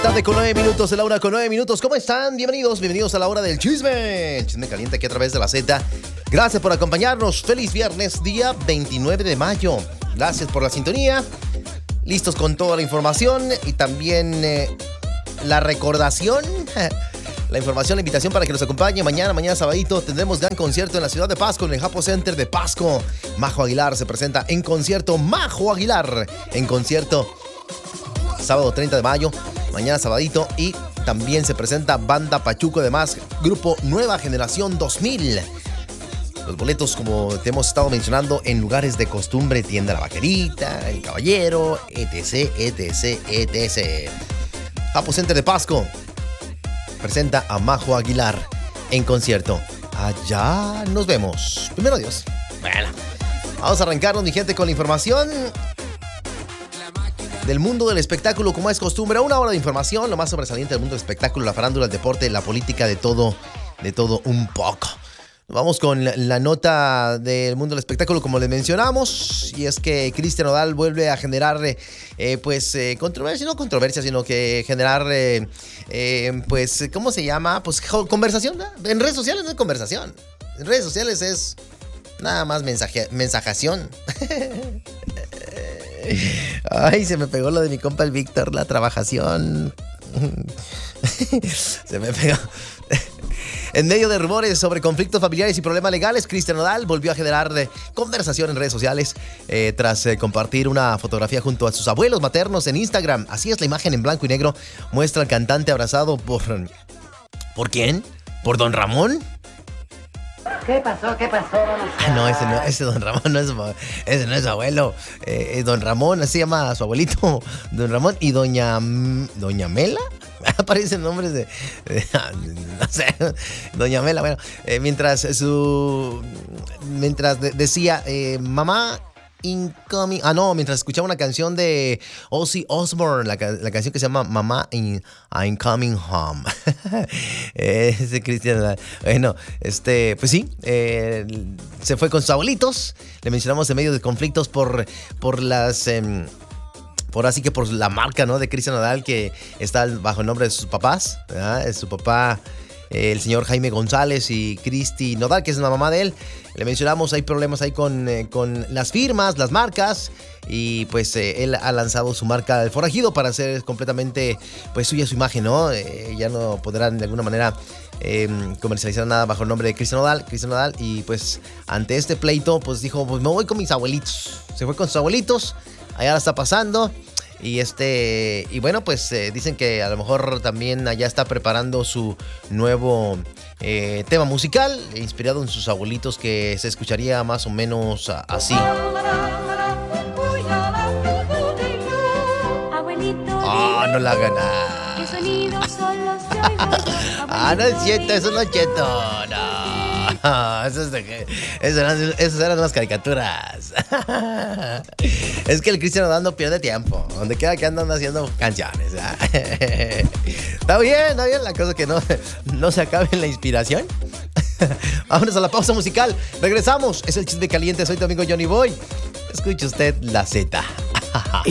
Tarde con 9 minutos, de la 1 con 9 minutos. ¿Cómo están? Bienvenidos a la hora del chisme. Chisme caliente aquí a través de la Z. Gracias por acompañarnos. Feliz viernes, día 29 de mayo. Gracias por la sintonía. Listos con toda la información y también la recordación. La información, la invitación para que nos acompañe mañana sabadito. Tendremos gran concierto en la ciudad de Pasco, en el Japo Center de Pasco. Majo Aguilar se presenta en concierto. Majo Aguilar en concierto. Sábado 30 de mayo, mañana sabadito. Y también se presenta Banda Pachuco, además, grupo Nueva Generación 2000. Los boletos, como te hemos estado mencionando, en lugares de costumbre, tienda La Vaquerita, El Caballero, etc. Japo Center de Pasco presenta a Majo Aguilar en concierto. Allá nos vemos. Primero Dios. Bueno, vamos a arrancarnos, mi gente, con la información del mundo del espectáculo, como es costumbre. Una hora de información, lo más sobresaliente del mundo del espectáculo, la farándula, el deporte, la política, de todo un poco. Vamos con la nota del mundo del espectáculo, como les mencionamos, y es que Cristian Nodal vuelve a generar, controversia, no controversia, sino que generar, ¿cómo se llama? Pues conversación, ¿no? En redes sociales no es conversación, en redes sociales es nada más mensajación. Ay, se me pegó lo de mi compa el Víctor, la trabajación. Se me pegó. En medio de rumores sobre conflictos familiares y problemas legales, Cristian Nodal volvió a generar conversación en redes sociales tras compartir una fotografía junto a sus abuelos maternos en Instagram. Así es, la imagen en blanco y negro muestra al cantante abrazado por... ¿Por quién? ¿Por Don Ramón? ¿Qué pasó? No, ese Don Ramón no es su abuelo. Don Ramón, así se llama su abuelito, Don Ramón, y Doña Mela. Aparecen nombres de no sé, Doña Mela. Bueno, mientras decía mamá incoming. Mientras escuchaba una canción de Ozzy Osbourne, la canción que se llama Mamá I'm Coming Home. Ese Cristian. Bueno, pues sí, se fue con sus abuelitos. Le mencionamos en medio de conflictos por las. Así que por la marca, ¿no?, de Cristian Nodal, que está bajo el nombre de sus papás, ¿verdad? Es su papá, el señor Jaime González, y Cristi Nodal, que es la mamá de él. Le mencionamos, hay problemas ahí con las firmas, las marcas, y pues él ha lanzado su marca El Forajido para hacer completamente pues suya su imagen, ¿no? Ya no podrán de alguna manera comercializar nada bajo el nombre de Cristian Nodal, y pues ante este pleito pues dijo, pues me voy con mis abuelitos. Se fue con sus abuelitos. Allá la está pasando. Y bueno, pues dicen que a lo mejor también allá está preparando su nuevo tema musical, inspirado en sus abuelitos, que se escucharía más o menos así. No la hagan. No es cierto, eso no es cierto. No. Esas eran las caricaturas. Es que el Cristian Nodal no pierde tiempo. Donde quiera que andan haciendo canciones. Está bien la cosa, que no se acabe la inspiración. Vámonos a la pausa musical. Regresamos. Es el Chisme Caliente. Soy tu amigo Johnny Boy. Escuche usted la Z.